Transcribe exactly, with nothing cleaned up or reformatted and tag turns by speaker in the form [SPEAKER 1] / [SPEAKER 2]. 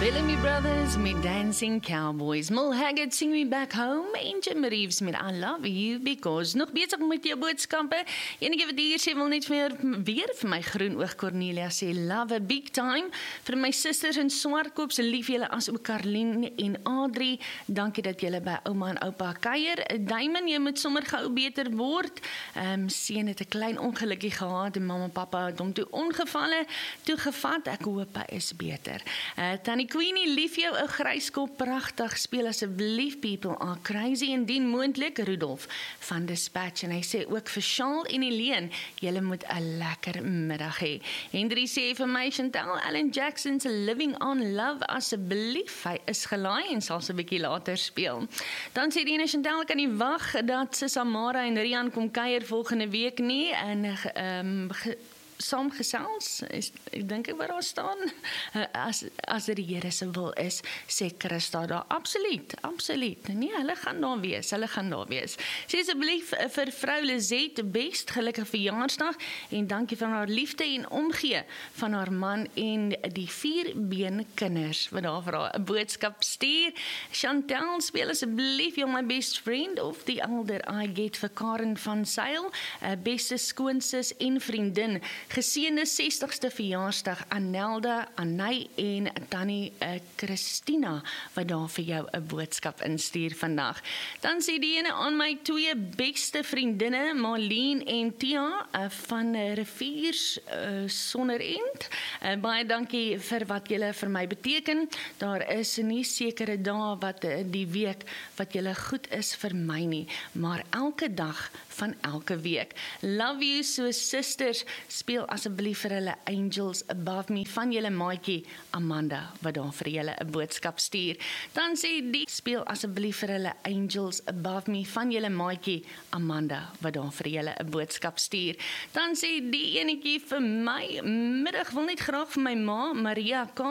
[SPEAKER 1] Bellamy Brothers met Dancing Cowboys, Mil Haggard Sing Me Back Home en Jim Reeves met I Love You Because. Nog bezig met jou boodskappe. Enige wat hier sê wil net weer, weer vir my groen oog Cornelia sê, love a big time. Vir my sisters in Swartkop se lief julle as ook Karlien en Adrie. Dankie dat julle by ouma en oupa kuier. Diamond, jy moet sommer gou beter word. Um, Seun het 'n klein ongelukkie gehad en mamma en pappa het hom toe ongevalle toegevat. Ek hoop hy is beter. Uh, Tannie Queenie, lief jou, 'n gryskop, pragtig, speel asseblief People Are Crazy, indien moontlik, Rudolf van Dispatch, en hy sê ook vir Charles en Helene, julle moet 'n lekker middag hê. Henry sê vir my, Chantal, Alan Jackson's Living on Love, asseblief, hy is gelaai en sal so 'n bietjie later speel. Dan sê die ene, Chantal, kan nie wag dat Sis Amara en Rian kom kuier volgende week nie, en um, saamgesels, is, ek dink ek wat daar staan, as, as die Here se wil is, sê Christa daar, absoluut, absoluut, nee, hulle gaan daar wees, hulle gaan daar wees. Sê asseblief vir vrou Lizette, best gelukkige verjaarsdag, en dankie van haar liefde en omgee van haar man en die vierbeen kinders, wat daar vir haar 'n boodskap stuur. Chantal, speel asseblief You're My Best Friend, of The Elder I Get vir Karen van Sail, beste skoonsis en vriendin, geseënde sestigste verjaarsdag Anelda, Anay en Tannie uh, Christina, wat daar vir jou 'n boodskap instuur vandag. Dan sê die ene aan my twee beste vriendinne, Marlene en Tia, uh, van uh, Riviers uh, sonder end. Uh, baie dankie vir wat julle vir my beteken. Daar is nie sekere dae wat uh, die week wat julle goed is vir my nie, maar elke dag van elke week. Love you, so sisters, speel asseblief vir hulle Angels Above Me van julle maatjie Amanda, wat daar vir julle 'n boodskap stuur. Dan sê die, speel asseblief vir hulle Angels Above Me van julle maatjie Amanda, wat daar vir julle 'n boodskap stuur. Dan sê die enetjie vir my, middag wil net graag vir my ma, Maria K.